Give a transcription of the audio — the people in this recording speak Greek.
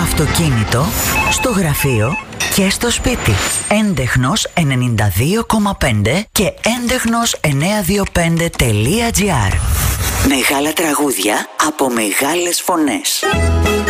αυτοκίνητο, στο γραφείο και στο σπίτι. Έντεχνος 92,5 και έντεχνος 925.gr. Μεγάλα τραγούδια από μεγάλες φωνές.